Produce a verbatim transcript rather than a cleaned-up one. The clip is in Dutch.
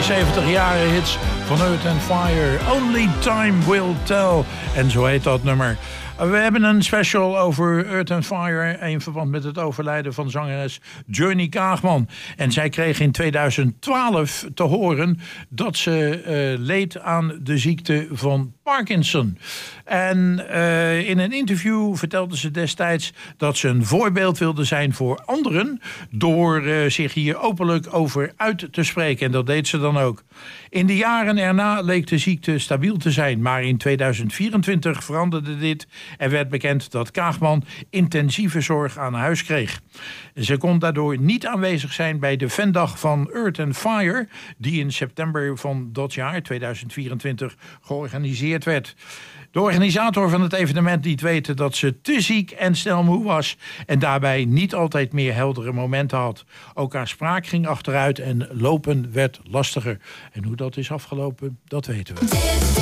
zeventig jaren hits van Earth and Fire. Only Time Will Tell. En zo heet dat nummer. We hebben een special over Earth and Fire in verband met het overlijden van zangeres Johnny Kaagman. En zij kreeg in tweeduizend twaalf te horen dat ze uh, leed aan de ziekte van Parkinson. En uh, in een interview vertelde ze destijds dat ze een voorbeeld wilde zijn voor anderen door uh, zich hier openlijk over uit te spreken. En dat deed ze dan ook. In de jaren erna leek de ziekte stabiel te zijn, maar in tweeduizend vierentwintig veranderde dit en werd bekend dat Kaagman intensieve zorg aan huis kreeg. Ze kon daardoor niet aanwezig zijn bij de fandag van Earth and Fire, die in september van dat jaar, tweeduizend vierentwintig, georganiseerd werd. De organisator van het evenement liet weten dat ze te ziek en snel moe was en daarbij niet altijd meer heldere momenten had. Ook haar spraak ging achteruit en lopen werd lastiger. En hoe dat is afgelopen, dat weten we.